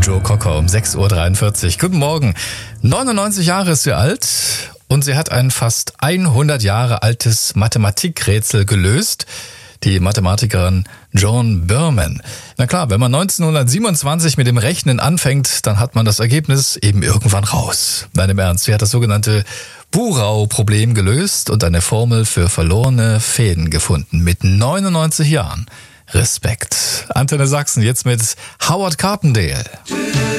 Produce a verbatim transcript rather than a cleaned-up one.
Joe Cocker um sechs Uhr dreiundvierzig. Guten Morgen. neunundneunzig Jahre ist sie alt und sie hat ein fast hundert Jahre altes Mathematikrätsel gelöst. Die Mathematikerin Joan Berman. Na klar, wenn man neunzehnhundertsiebenundzwanzig mit dem Rechnen anfängt, dann hat man das Ergebnis eben irgendwann raus. Nein, im Ernst, sie hat das sogenannte Burau-Problem gelöst und eine Formel für verlorene Fäden gefunden. Mit neunundneunzig Jahren. Respekt. Antenne Sachsen jetzt mit Howard Carpendale.